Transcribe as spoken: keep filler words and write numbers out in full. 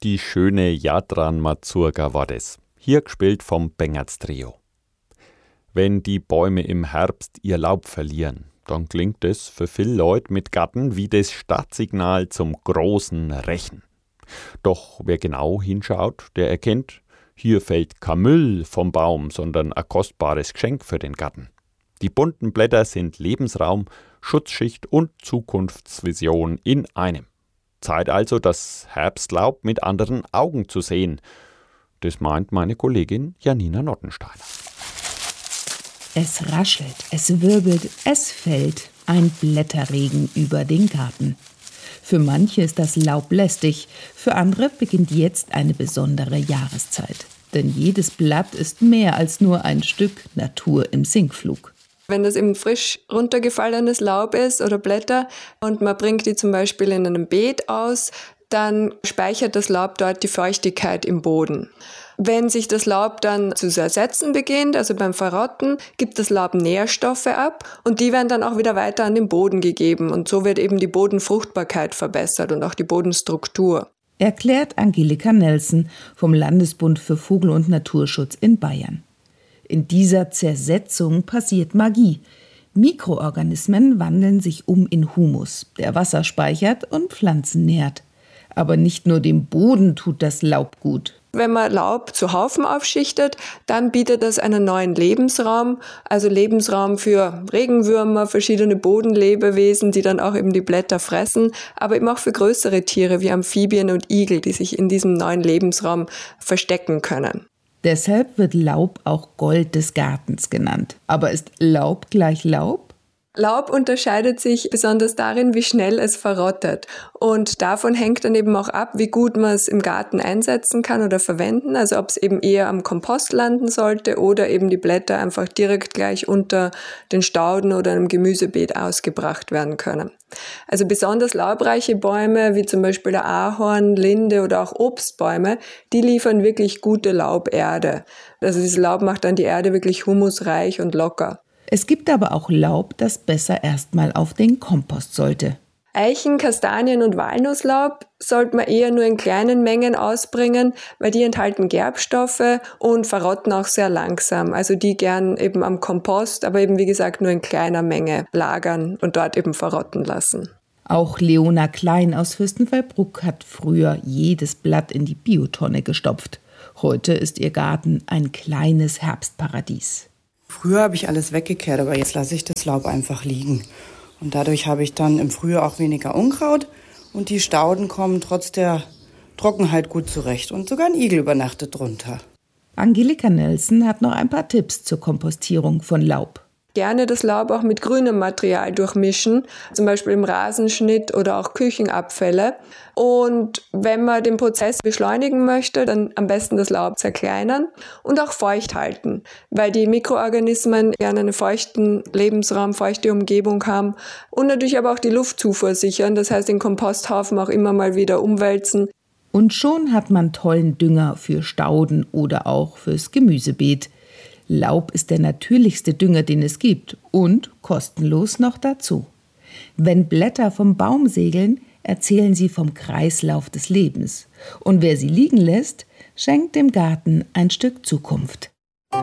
Die schöne Jadran Mazurka war das, hier gespielt vom Bengerts Trio. Wenn die Bäume im Herbst ihr Laub verlieren, dann klingt es für viele Leute mit Garten wie das Startsignal zum großen Rächen. Doch wer genau hinschaut, der erkennt, hier fällt kein Müll vom Baum, sondern ein kostbares Geschenk für den Garten. Die bunten Blätter sind Lebensraum, Schutzschicht und Zukunftsvision in einem. Zeit also, das Herbstlaub mit anderen Augen zu sehen. Das meint meine Kollegin Janina Nottensteiner. Es raschelt, es wirbelt, es fällt. Ein Blätterregen über den Garten. Für manche ist das Laub lästig, für andere beginnt jetzt eine besondere Jahreszeit. Denn jedes Blatt ist mehr als nur ein Stück Natur im Sinkflug. Wenn das eben frisch runtergefallenes Laub ist oder Blätter und man bringt die zum Beispiel in einem Beet aus, dann speichert das Laub dort die Feuchtigkeit im Boden. Wenn sich das Laub dann zu zersetzen beginnt, also beim Verrotten, gibt das Laub Nährstoffe ab und die werden dann auch wieder weiter an den Boden gegeben. Und so wird eben die Bodenfruchtbarkeit verbessert und auch die Bodenstruktur. Erklärt Angelika Nelson vom Landesbund für Vogel- und Naturschutz in Bayern. In dieser Zersetzung passiert Magie. Mikroorganismen wandeln sich um in Humus, der Wasser speichert und Pflanzen nährt. Aber nicht nur dem Boden tut das Laub gut. Wenn man Laub zu Haufen aufschichtet, dann bietet das einen neuen Lebensraum, also Lebensraum für Regenwürmer, verschiedene Bodenlebewesen, die dann auch eben die Blätter fressen, aber eben auch für größere Tiere wie Amphibien und Igel, die sich in diesem neuen Lebensraum verstecken können. Deshalb wird Laub auch Gold des Gartens genannt. Aber ist Laub gleich Laub? Laub unterscheidet sich besonders darin, wie schnell es verrottet. Und davon hängt dann eben auch ab, wie gut man es im Garten einsetzen kann oder verwenden. Also ob es eben eher am Kompost landen sollte oder eben die Blätter einfach direkt gleich unter den Stauden oder einem Gemüsebeet ausgebracht werden können. Also besonders laubreiche Bäume, wie zum Beispiel der Ahorn, Linde oder auch Obstbäume, die liefern wirklich gute Lauberde. Also dieses Laub macht dann die Erde wirklich humusreich und locker. Es gibt aber auch Laub, das besser erstmal auf den Kompost sollte. Eichen-, Kastanien- und Walnusslaub sollte man eher nur in kleinen Mengen ausbringen, weil die enthalten Gerbstoffe und verrotten auch sehr langsam. Also die gern eben am Kompost, aber eben wie gesagt nur in kleiner Menge lagern und dort eben verrotten lassen. Auch Leona Klein aus Fürstenfeldbruck hat früher jedes Blatt in die Biotonne gestopft. Heute ist ihr Garten ein kleines Herbstparadies. Früher habe ich alles weggekehrt, aber jetzt lasse ich das Laub einfach liegen. Und dadurch habe ich dann im Frühjahr auch weniger Unkraut und die Stauden kommen trotz der Trockenheit gut zurecht. Und sogar ein Igel übernachtet drunter. Angelika Nelson hat noch ein paar Tipps zur Kompostierung von Laub. Gerne das Laub auch mit grünem Material durchmischen, zum Beispiel im Rasenschnitt oder auch Küchenabfälle. Und wenn man den Prozess beschleunigen möchte, dann am besten das Laub zerkleinern und auch feucht halten, weil die Mikroorganismen gerne einen feuchten Lebensraum, feuchte Umgebung haben und natürlich aber auch die Luftzufuhr sichern, das heißt den Komposthaufen auch immer mal wieder umwälzen. Und schon hat man tollen Dünger für Stauden oder auch fürs Gemüsebeet. Laub ist der natürlichste Dünger, den es gibt und kostenlos noch dazu. Wenn Blätter vom Baum segeln, erzählen sie vom Kreislauf des Lebens. Und wer sie liegen lässt, schenkt dem Garten ein Stück Zukunft.